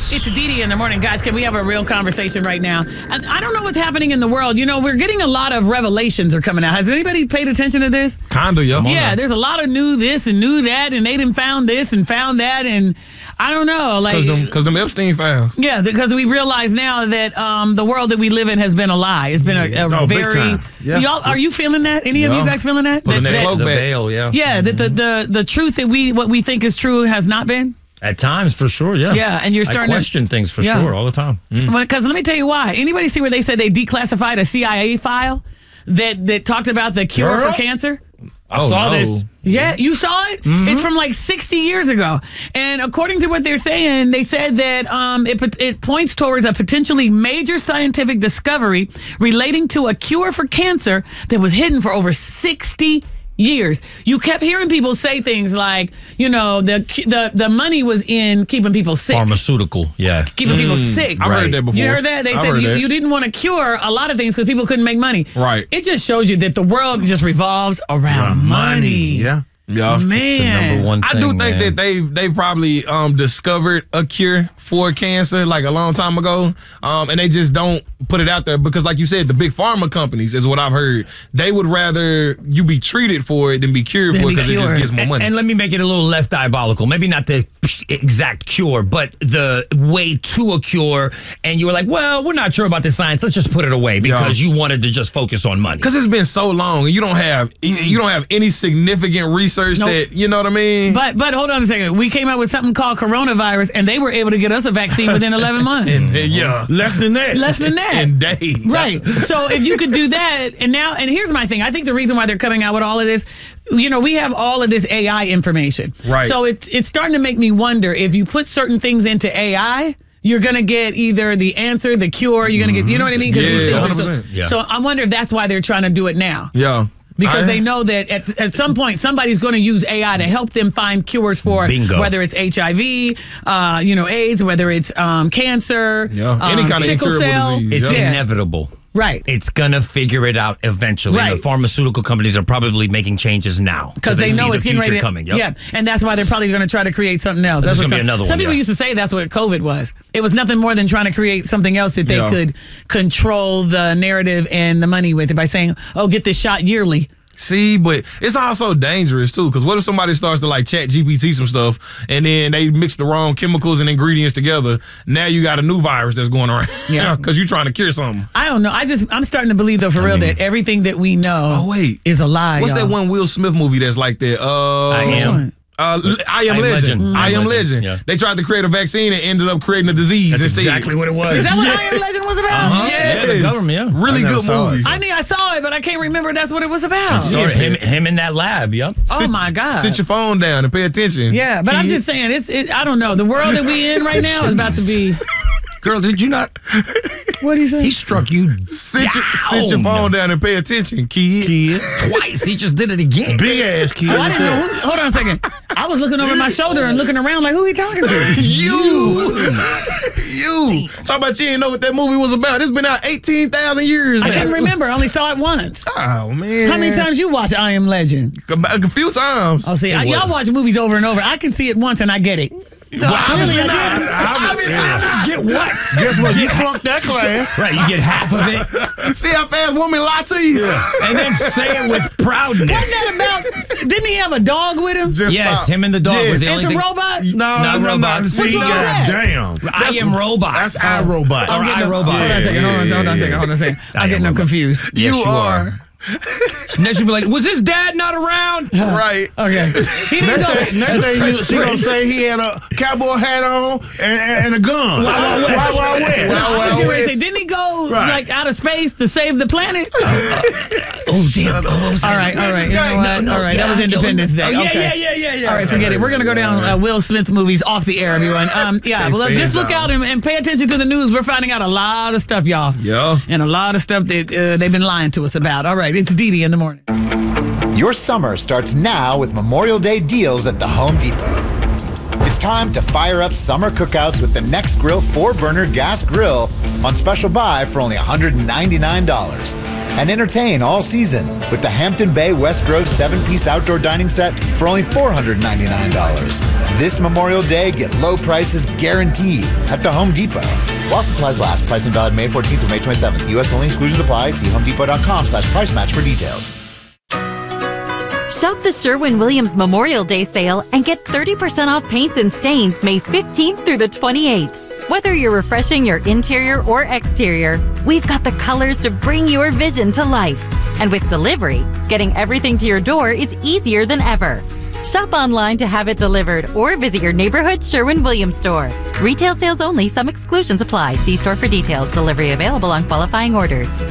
It's Dee in the morning. Guys, can we have a real conversation right now? I don't know what's happening in the world. You know, we're getting a lot of revelations are coming out. Has anybody paid attention to this? Kinda, yeah. Yeah, there's a lot of new this and new that, and they done found this and found that, and I don't know. Because them Epstein files. Yeah, because we realize now that the world that we live in has been a lie. It's been a big very... time. Yeah. Y'all, are you feeling that? Any of you guys feeling that? Pulling that cloak The back. veil, yeah. Yeah, that the truth that what we think is true has not been? At times, for sure, yeah. Yeah, and you're starting I question things for sure all the time. Because let me tell you why. Anybody see where they said they declassified a CIA file that talked about the cure for cancer? I saw this. Yeah, you saw it? It's from like 60 years ago. And according to what they're saying, they said that it points towards a potentially major scientific discovery relating to a cure for cancer that was hidden for over 60 years. You kept hearing people say things like, you know, the money was in keeping people sick. Pharmaceutical, yeah. Keeping people sick. I've heard that before. You heard that? They said you didn't want to cure a lot of things because people couldn't make money. Right. It just shows you that the world just revolves around money. Yeah. Yeah. Man. Number one thing, I do think man. that they probably discovered a cure for cancer like a long time ago, and they just don't put it out there because, like you said, the big pharma companies is what I've heard. They would rather you be treated for it than be cured for it because it just gives more money. And let me make it a little less diabolical. Maybe not the exact cure, but the way to a cure. And you were like, well, we're not sure about the science. Let's just put it away because you wanted to just focus on money. Because it's been so long, and you don't have any significant research that, you know what I mean? But hold on a second. We came out with something called coronavirus, and they were able to get us a vaccine within 11 months. Yeah. Less than that. Less than that. In days. Right. So if you could do that, and here's my thing. I think the reason why they're coming out with all of this, you know, we have all of this AI information. Right. So it's starting to make me wonder if you put certain things into AI, you're going to get either the answer, the cure, you're going to get, you know what I mean? 'Cause these things are 100%. Yeah. So I wonder if that's why they're trying to do it now. Yeah. Because they know that at some point somebody's going to use AI to help them find cures for whether it's HIV, AIDS, whether it's cancer, any kind of sickle incurable cell. disease. It's inevitable. Right. It's going to figure it out eventually. Right. And the pharmaceutical companies are probably making changes now. Because they know see it's the getting future ready coming. Yeah, and that's why they're probably going to try to create something else. There's That's going to be another one. Some people used to say that's what COVID was. It was nothing more than trying to create something else that they could control the narrative and the money with it by saying, oh, get this shot yearly. See, but it's also dangerous too, because what if somebody starts to like chat GPT some stuff and then they mix the wrong chemicals and ingredients together? Now you got a new virus that's going around. Yeah. Because you're trying to cure something. I don't know. I'm starting to believe though, for real, that everything that we know is a lie. What's y'all. that one Will Smith movie that's like that? Which one? I Am Legend. I Am Legend. Yeah. They tried to create a vaccine and ended up creating a disease That's instead. exactly what it was. Is that what I Am Legend was about? Yes. Yeah, the government, Really good movies. I mean, I saw it, but I can't remember that's what it was about. Started him in that lab, yep. Oh my God. Sit your phone down and pay attention. Yeah, but I'm just saying, I don't know. The world that we in right now is about to be... Girl, did you not? What did he say? He struck you Sit your phone down and pay attention, kid. twice. He just did it again. Big ass kid. Oh, I didn't know. Hold on a second. I was looking over my shoulder and looking around like, who he talking to? You. Talk about you didn't know what that movie was about. It's been out 18,000 years I now. can't remember. I only saw it once. Oh, man. How many times you watch I Am Legend? A few times. Oh, see, y'all watch movies over and over. I can see it once and I get it. Obviously not. Get what? Guess what? You flunked that class. Right, you get half of it. See how fast women lie to you? And then say it with proudness. Wasn't that about... Didn't he have a dog with him? Just Yes, stop. him and the dog Yes. was the It's only a thing. robot? Not robots. Which one was that? Damn. I Am Robot. That's our robot. Or I'm getting iRobot. Hold on a second. Hold on a second. I'm getting them confused. Yes, you are. are. Next you'll be like, was his dad not around? Right. Okay. He didn't go... Next thing she gonna say he had a cowboy hat on and a gun. Wild West. Wild West. I was Wild getting ready to West. say, didn't he go Right. like out of space to save the planet? Oh, damn. All right. You know what? All right, that was Independence Day. Oh, Okay. yeah. All right, forget it. We're going to go down Will Smith movies off the air, everyone. Well, just look out and pay attention to the news. We're finding out a lot of stuff, y'all. Yeah. And a lot of stuff that they've been lying to us about. All right, it's Dee in the morning. Your summer starts now with Memorial Day deals at the Home Depot. It's time to fire up summer cookouts with the Nextgrill 4-burner gas grill on special buy for only $199. And entertain all season with the Hampton Bay West Grove 7-piece outdoor dining set for only $499. This Memorial Day, get low prices guaranteed at the Home Depot. While supplies last, price and valid May 14th through May 27th. U.S. only, exclusions apply. See homedepot.com/price match for details. Shop the Sherwin-Williams Memorial Day sale and get 30% off paints and stains May 15th through the 28th. Whether you're refreshing your interior or exterior, we've got the colors to bring your vision to life. And with delivery, getting everything to your door is easier than ever. Shop online to have it delivered or visit your neighborhood Sherwin-Williams store. Retail sales only. Some exclusions apply. See store for details. Delivery available on qualifying orders.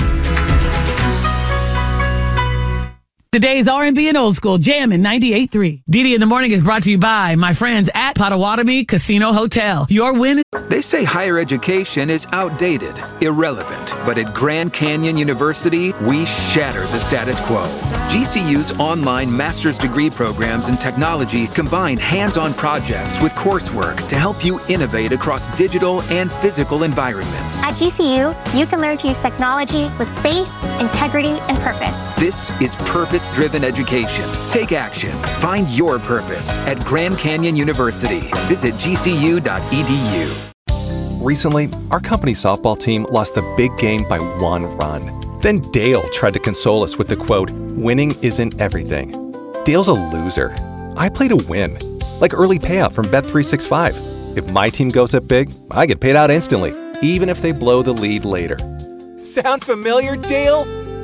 Today's R&B and Old School Jammin' 98.3. Didi in the Morning is brought to you by my friends at Potawatomi Casino Hotel. Your win. They say higher education is outdated, irrelevant. But at Grand Canyon University, we shatter the status quo. GCU's online master's degree programs in technology combine hands-on projects with coursework to help you innovate across digital and physical environments. At GCU, you can learn to use technology with faith, integrity, and purpose. This is purpose-driven education. Take action. Find your purpose at Grand Canyon University. Visit gcu.edu. Recently, our company softball team lost the big game by 1 run. Then Dale tried to console us with the quote, "Winning isn't everything." Dale's a loser. I play to win. Like early payout from Bet365. If my team goes up big, I get paid out instantly, even if they blow the lead later. Sound familiar, Dale?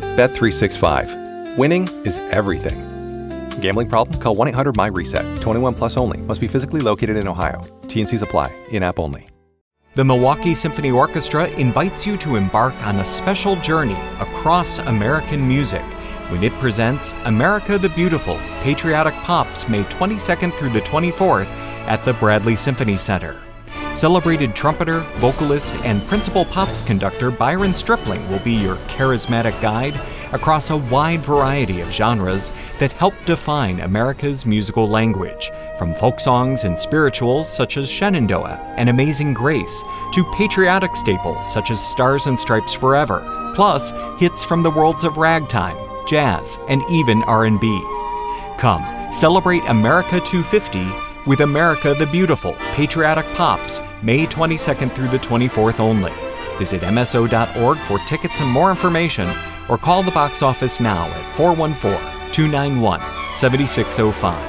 Bet365. Winning is everything. Gambling problem? Call 1-800-MY-RESET. 21 plus only. Must be physically located in Ohio. T&Cs apply. In-app only. The Milwaukee Symphony Orchestra invites you to embark on a special journey across American music when it presents America the Beautiful, Patriotic Pops, May 22nd through the 24th at the Bradley Symphony Center. Celebrated trumpeter, vocalist, and principal Pops conductor Byron Stripling will be your charismatic guide across a wide variety of genres that help define America's musical language, from folk songs and spirituals such as Shenandoah and Amazing Grace, to patriotic staples such as Stars and Stripes Forever, plus hits from the worlds of ragtime, jazz, and even R&B. Come, celebrate America 250 with America the Beautiful, Patriotic Pops, May 22nd through the 24th only. Visit mso.org for tickets and more information, or call the box office now at 414-291-7605.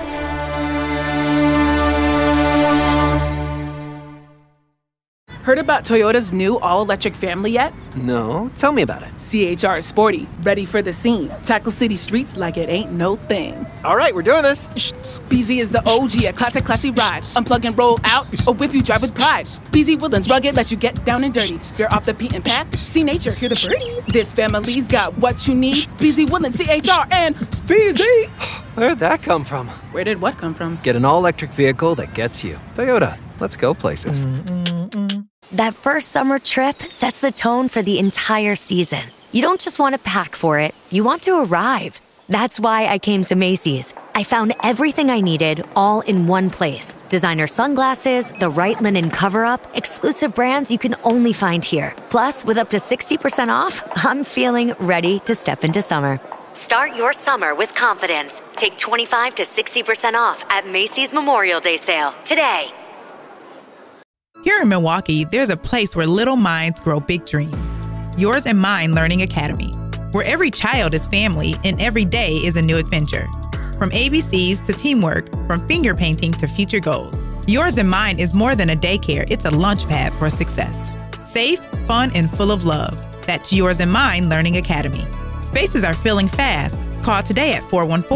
Heard about Toyota's new all-electric family yet? No, tell me about it. CHR is sporty, ready for the scene. Tackle city streets like it ain't no thing. All right, we're doing this. BZ is the OG, a classy ride. Unplug and roll out, or whip you drive with pride. BZ Woodlands rugged, let you get down and dirty. You're off the beaten path, see nature, hear the birds. This family's got what you need. BZ Woodlands, CHR, and BZ. Where'd that come from? Where did what come from? Get an all-electric vehicle that gets you. Toyota, let's go places. That first summer trip sets the tone for the entire season. You don't just want to pack for it, you want to arrive. That's why I came to Macy's. I found everything I needed all in one place. Designer sunglasses, the right linen cover-up, exclusive brands you can only find here. Plus, with up to 60% off, I'm feeling ready to step into summer. Start your summer with confidence. Take 25 to 60% off at Macy's Memorial Day sale today. Here in Milwaukee, there's a place where little minds grow big dreams. Yours and Mine Learning Academy, where every child is family and every day is a new adventure. From ABCs to teamwork, from finger painting to future goals. Yours and Mine is more than a daycare, it's a launch pad for success. Safe, fun, and full of love. That's Yours and Mine Learning Academy. Spaces are filling fast. Call today at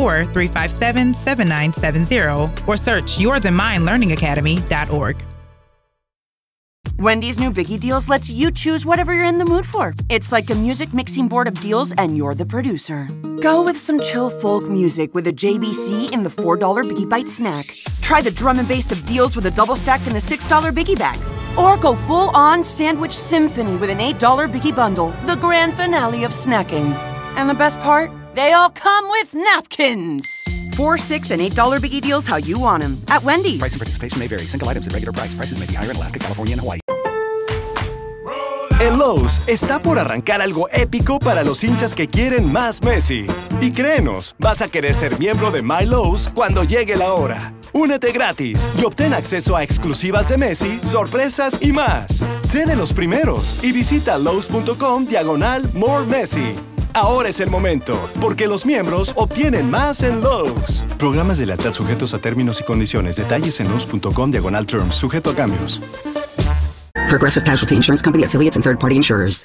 414-357-7970 or search yoursandminelearningacademy.org. Wendy's new Biggie Deals lets you choose whatever you're in the mood for. It's like a music mixing board of deals, and you're the producer. Go with some chill folk music with a JBC in the $4 Biggie Bite snack. Try the drum and bass of deals with a double stack in the $6 Biggie Bag. Or go full-on sandwich symphony with an $8 Biggie Bundle, the grand finale of snacking. And the best part? They all come with napkins. $4, $6, and $8 Biggie Deals how you want them at Wendy's. Price and participation may vary. Single items at regular price. Prices may be higher in Alaska, California, and Hawaii. En Lowe's está por arrancar algo épico para los hinchas que quieren más Messi. Y créenos, vas a querer ser miembro de My Lowe's cuando llegue la hora. Únete gratis y obtén acceso a exclusivas de Messi, sorpresas y más. Sé de los primeros y visita Lowe's.com/More Messi. Ahora es el momento, porque los miembros obtienen más en Lowe's. Programas de lealtad sujetos a términos y condiciones. Detalles en Lowe's.com/terms, sujeto a cambios. Progressive Casualty Insurance Company, affiliates, and third-party insurers.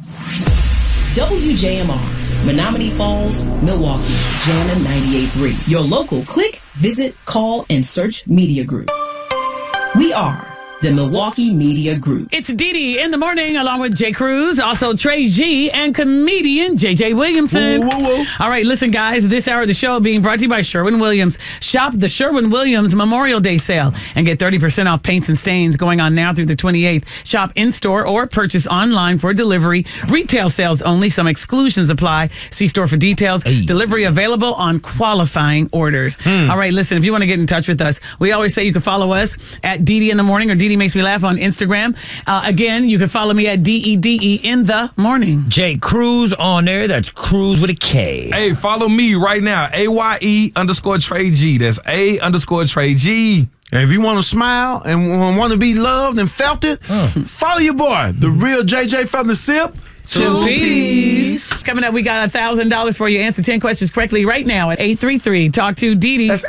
WJMR, Menominee Falls, Milwaukee, Jammin' 98.3. Your local click, visit, call, and search media group. We are the Milwaukee Media Group. It's Didi in the morning, along with Jay Cruz, also Trey G, and comedian JJ Williamson. Whoa, whoa, whoa. All right, listen, guys, this hour of the show being brought to you by Sherwin-Williams. Shop the Sherwin-Williams Memorial Day sale and get 30% off paints and stains going on now through the 28th. Shop in-store or purchase online for delivery. Retail sales only. Some exclusions apply. See store for details. Delivery available on qualifying orders. All right, listen, if you want to get in touch with us, we always say you can follow us at Didi in the morning or Didi Makes Me Laugh on Instagram. Again, you can follow me at DEDE in the morning. Jay Cruz on there. That's Cruz with a K. Hey, follow me right now. AYE_Trey G. That's A_Trey G. And if you want to smile and want to be loved and felt it, follow your boy, the real JJ from the SIP. 2 P's. Coming up, we got $1,000 for you. Answer 10 questions correctly right now at 833. Talk to Didi. That's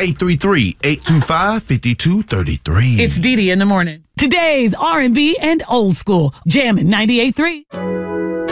833-825-5233. It's Didi in the morning. Today's R&B and old school. Jammin' 98.3.